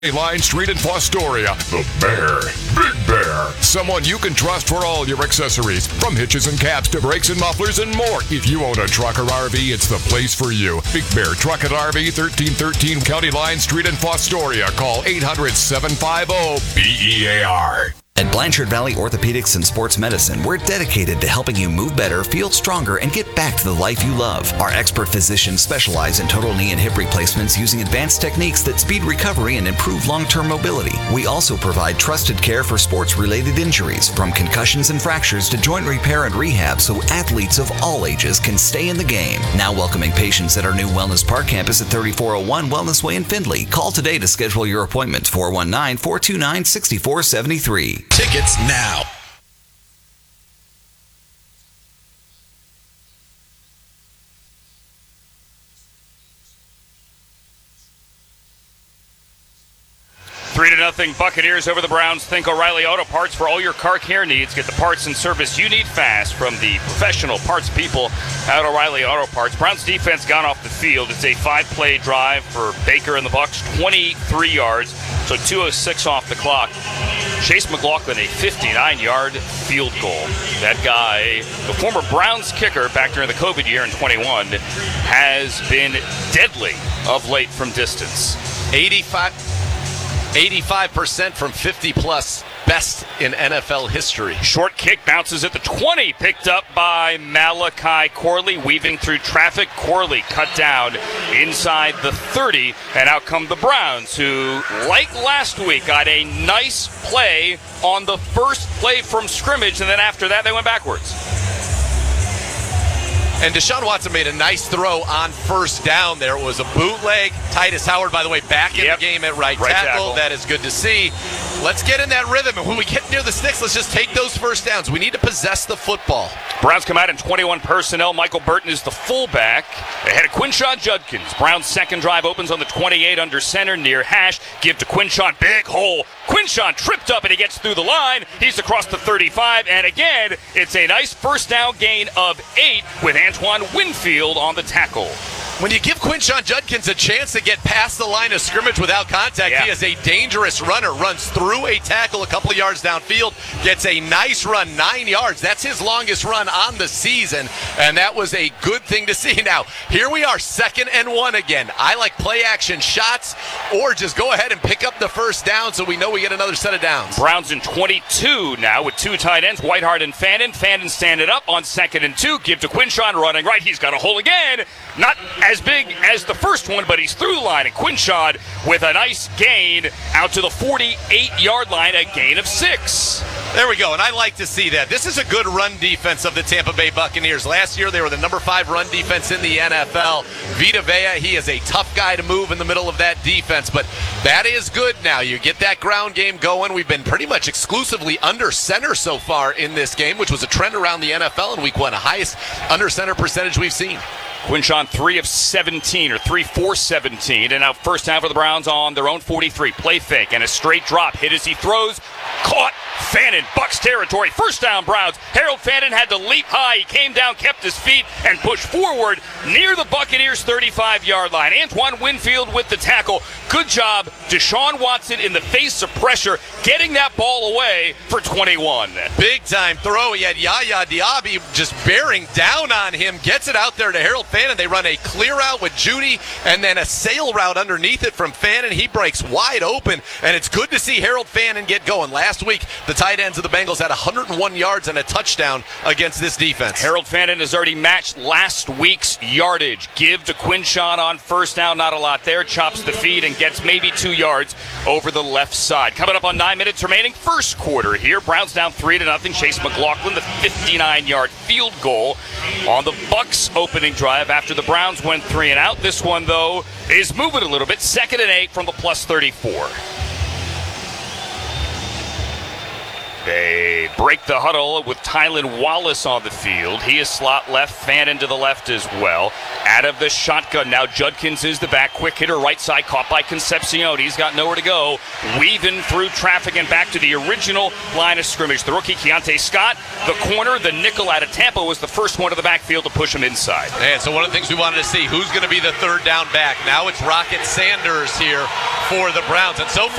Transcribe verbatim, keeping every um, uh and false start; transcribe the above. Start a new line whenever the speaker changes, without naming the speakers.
Line Street in Fostoria. The Bear. Big Bear. Someone you can trust for all your accessories. From hitches and caps to brakes and mufflers and more. If you own a truck or R V, it's the place for you. Big Bear Truck and R V, thirteen thirteen County Line Street in Fostoria. Call eight hundred, seven five zero, B E A R.
At Blanchard Valley Orthopedics and Sports Medicine, we're dedicated to helping you move better, feel stronger, and get back to the life you love. Our expert physicians specialize in total knee and hip replacements using advanced techniques that speed recovery and improve long-term mobility. We also provide trusted care for sports-related injuries, from concussions and fractures to joint repair and rehab, so athletes of all ages can stay in the game. Now welcoming patients at our new Wellness Park campus at thirty-four oh one Wellness Way in Findlay. Call today to schedule your appointment, four one nine, four two nine, six four seven three.
Tickets now.
Three to nothing Buccaneers over the Browns. Think O'Reilly Auto Parts for all your car care needs. Get the parts and service you need fast from the professional parts people at O'Reilly Auto Parts. Browns defense gone off the field. It's a five-play drive for Baker and the Bucs, twenty-three yards, so two oh six off the clock. Chase McLaughlin, a fifty-nine-yard field goal. That guy, the former Browns kicker back during the COVID year in twenty-one, has been deadly of late from distance.
eighty-five eighty-five percent from fifty plus, best in N F L history.
Short kick bounces at the twenty, picked up by Malachi Corley, weaving through traffic. Corley cut down inside the thirty, and out come the Browns, who, like last week, got a nice play on the first play from scrimmage, and then after that they went backwards.
And Deshaun Watson made a nice throw on first down there. It was a bootleg. Titus Howard, by the way, back in
yep.
the game at right,
right
tackle.
tackle.
That is good to see. Let's get in that rhythm. And when we get near the sticks, let's just take those first downs. We need to possess the football.
Browns come out in twenty-one personnel. Michael Burton is the fullback ahead of Quinshon Judkins. Browns' second drive opens on the twenty-eight under center near hash. Give to Quinshon, big hole. Quinshon tripped up and he gets through the line. He's across the thirty-five. And again, it's a nice first down gain of eight with Antoine Winfield on the tackle.
When you give Quinshon Judkins a chance to get past the line of scrimmage without contact,
yeah.
he is a dangerous runner. Runs through a tackle a couple of yards downfield, gets a nice run, nine yards. That's his longest run on the season, and that was a good thing to see. Now, here we are, second and one again. I like play-action shots, or just go ahead and pick up the first down so we know we get another set of downs.
Browns in twenty-two now with two tight ends, Whiteheart and Fannin. Fannin standing up on second and two. Give to Quinshon running right. He's got a hole again. Not as big as the first one, but he's through the line. And Quinshon with a nice gain out to the forty-eight-yard line, a gain of six.
There we go, and I like to see that. This is a good run defense of the Tampa Bay Buccaneers. Last year, they were the number five run defense in the N F L. Vita Vea, he is a tough guy to move in the middle of that defense, but that is good now. You get that ground game going. We've been pretty much exclusively under center so far in this game, which was a trend around the N F L in week one, the highest under center percentage we've seen.
Quinshon three of seventeen, or three for seventeen, and now first down for the Browns on their own forty-three. Play fake and a straight drop. Hit as he throws. Caught. Fannin, Bucks territory. First down, Browns. Harold Fannin had to leap high. He came down, kept his feet, and pushed forward near the Buccaneers' thirty-five-yard line. Antoine Winfield with the tackle. Good job, Deshaun Watson in the face of pressure, getting that ball away for twenty-one.
Big time throw. He had Yaya Diaby just bearing down on him. Gets it out there to Harold Fannin. They run a clear out with Judy and then a sail route underneath it from Fannin. He breaks wide open, and it's good to see Harold Fannin get going. Last week, the tight ends of the Bengals had one hundred one yards and a touchdown against this defense.
Harold Fannin has already matched last week's yardage. Give to Quinshon on first down. Not a lot there. Chops the feed and gets maybe two yards over the left side. Coming up on nine minutes remaining, first quarter here. Browns down three to nothing. Chase McLaughlin, the fifty-nine-yard field goal on the Bucks opening drive after the Browns went three and out. This one, though, is moving a little bit. Second and eight from the plus thirty-four. They break the huddle with Tylan Wallace on the field. He is slot left, Fannin to the left as well. Out of the shotgun now, Judkins is the back. Quick hitter right side, caught by Concepcion. He's got nowhere to go. Weaving through traffic and back to the original line of scrimmage. The rookie, Keontae Scott, the corner, the nickel out of Tampa, was the first one to the backfield to push him inside.
And so one of the things we wanted to see, who's going to be the third down back? Now it's Rocket Sanders here for the Browns. And so far,